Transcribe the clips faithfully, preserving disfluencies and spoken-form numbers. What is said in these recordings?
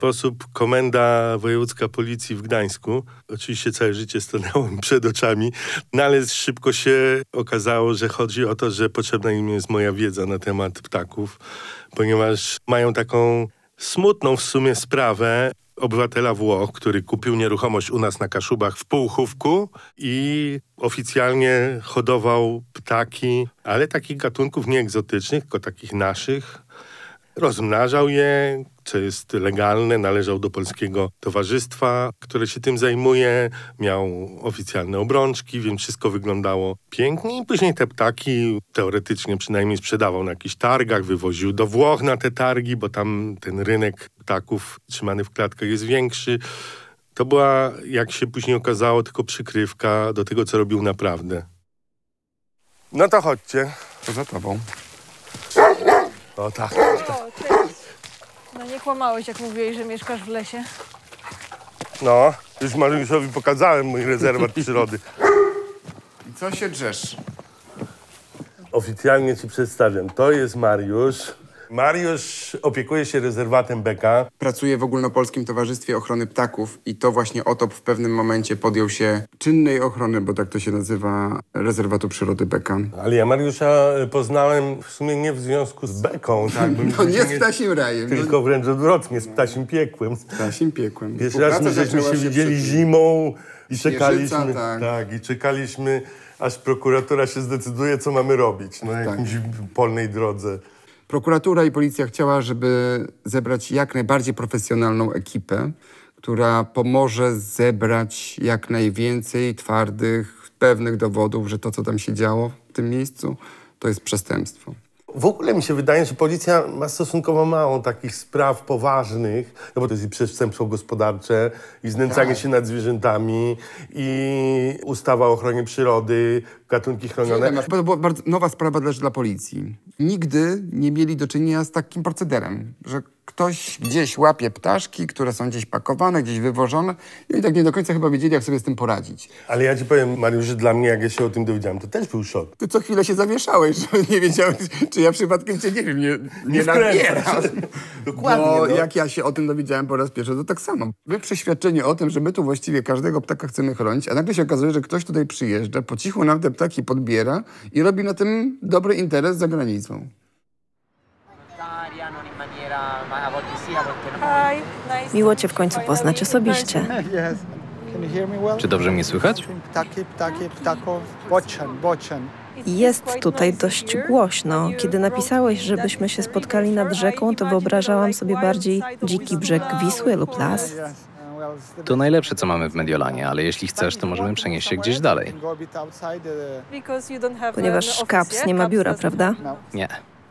sposób Komenda Wojewódzka Policji w Gdańsku. Oczywiście całe życie stanęło mi przed oczami, no ale szybko się okazało, że chodzi o to, że potrzebna im jest moja wiedza na temat ptaków, ponieważ mają taką smutną w sumie sprawę obywatela Włoch, który kupił nieruchomość u nas na Kaszubach w Połuchówku i oficjalnie hodował ptaki, ale takich gatunków nie egzotycznych, tylko takich naszych. Rozmnażał je, co jest legalne, należał do polskiego towarzystwa, które się tym zajmuje. Miał oficjalne obrączki, więc wszystko wyglądało pięknie. I później te ptaki teoretycznie przynajmniej sprzedawał na jakichś targach, wywoził do Włoch na te targi, bo tam ten rynek ptaków trzymanych w klatkach jest większy. To była, jak się później okazało, tylko przykrywka do tego, co robił naprawdę. No to chodźcie. To za tobą. O tak. O, cześć. No nie kłamałeś, jak mówiłeś, że mieszkasz w lesie. No, już Mariuszowi pokazałem mój rezerwat przyrody. I co się drzesz? Oficjalnie ci przedstawiam. To jest Mariusz. Mariusz opiekuje się rezerwatem Beka. Pracuje w Ogólnopolskim Towarzystwie Ochrony Ptaków i to właśnie O T O P w pewnym momencie podjął się czynnej ochrony, bo tak to się nazywa, rezerwatu przyrody Beka. Ale ja Mariusza poznałem w sumie nie w związku z Beką. Tak, No nie z ptasim rajem. Tylko no, wręcz odwrotnie, z ptasim piekłem. z ptasim piekłem. Pierwszy raz my żeśmy się widzieli przed... zimą i Śnieżyca, czekaliśmy, tak. tak, i czekaliśmy, aż prokuratura się zdecyduje, co mamy robić na jakimś polnej drodze. Prokuratura i policja chciała, żeby zebrać jak najbardziej profesjonalną ekipę, która pomoże zebrać jak najwięcej twardych, pewnych dowodów, że to, co tam się działo w tym miejscu, to jest przestępstwo. W ogóle mi się wydaje, że policja ma stosunkowo mało takich spraw poważnych, no bo to jest i przestępstwo gospodarcze, i znęcanie Tak. się nad zwierzętami, i ustawa o ochronie przyrody, gatunki chronione. To była bardzo nowa sprawa też dla policji. Nigdy nie mieli do czynienia z takim procederem, że ktoś gdzieś łapie ptaszki, które są gdzieś pakowane, gdzieś wywożone i oni tak nie do końca chyba wiedzieli, jak sobie z tym poradzić. Ale ja ci powiem, Mariusz, że dla mnie, jak ja się o tym dowiedziałem, to też był szok. Ty co chwilę się zawieszałeś, że nie wiedziałeś, czy ja przypadkiem cię, nie wiem, nie, nie, Nie nabieram. Dokładnie. Bo no. jak ja się o tym dowiedziałem po raz pierwszy, to tak samo. Wy przeświadczeni o tym, że my tu właściwie każdego ptaka chcemy chronić, a nagle się okazuje, że ktoś tutaj przyjeżdża, po cichu nam te ptaki podbiera i robi na tym dobry interes za granicą. Miło cię w końcu poznać osobiście. Czy dobrze mnie słychać? Jest tutaj dość głośno. Kiedy napisałeś, żebyśmy się spotkali nad rzeką, to wyobrażałam sobie bardziej dziki brzeg Wisły lub las. To najlepsze, co mamy w Mediolanie, ale jeśli chcesz, to możemy przenieść się gdzieś dalej. Ponieważ Kaps nie ma biura, prawda? Nie.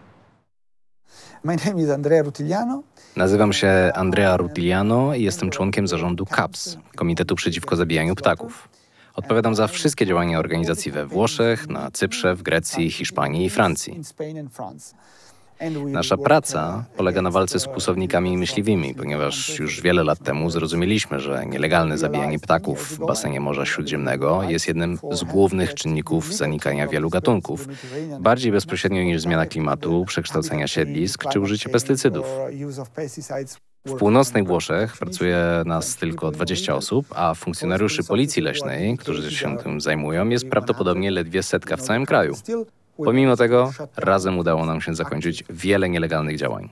My name is Andrea Rutigliano. Nazywam się Andrea Rutigliano i jestem członkiem zarządu Kaps, Komitetu Przeciwko Zabijaniu Ptaków. Odpowiadam za wszystkie działania organizacji we Włoszech, na Cyprze, w Grecji, Hiszpanii i Francji. Nasza praca polega na walce z kłusownikami i myśliwymi, ponieważ już wiele lat temu zrozumieliśmy, że nielegalne zabijanie ptaków w basenie Morza Śródziemnego jest jednym z głównych czynników zanikania wielu gatunków, bardziej bezpośrednio niż zmiana klimatu, przekształcenia siedlisk czy użycie pestycydów. W północnych Włoszech pracuje nas tylko dwadzieścia osób, a funkcjonariuszy policji leśnej, którzy się tym zajmują, jest prawdopodobnie ledwie setka w całym kraju. Pomimo tego, razem udało nam się zakończyć wiele nielegalnych działań.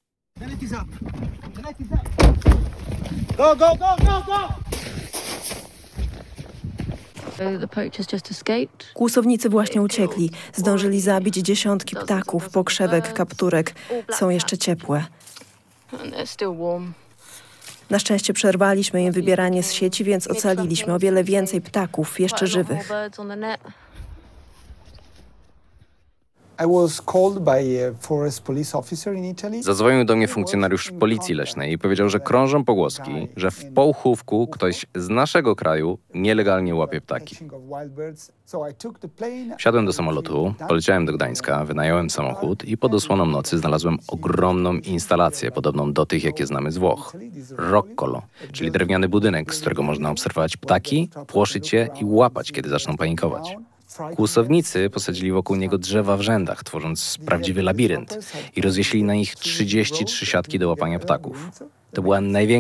Go, go, go, go, go! Kłusownicy właśnie uciekli. Zdążyli zabić dziesiątki ptaków, pokrzewek, kapturek. Są jeszcze ciepłe. Na szczęście przerwaliśmy im wybieranie z sieci, więc ocaliliśmy o wiele więcej ptaków, jeszcze żywych. Zadzwonił do mnie funkcjonariusz policji leśnej i powiedział, że krążą pogłoski, że w Połuchówku ktoś z naszego kraju nielegalnie łapie ptaki. Wsiadłem do samolotu, poleciałem do Gdańska, wynająłem samochód i pod osłoną nocy znalazłem ogromną instalację, podobną do tych, jakie znamy z Włoch. Roccolo, czyli drewniany budynek, z którego można obserwować ptaki, płoszyć je i łapać, kiedy zaczną panikować. Kłusownicy posadzili wokół niego drzewa w rzędach, tworząc prawdziwy labirynt i rozwiesili na nich trzydzieści trzy siatki do łapania ptaków. To była największa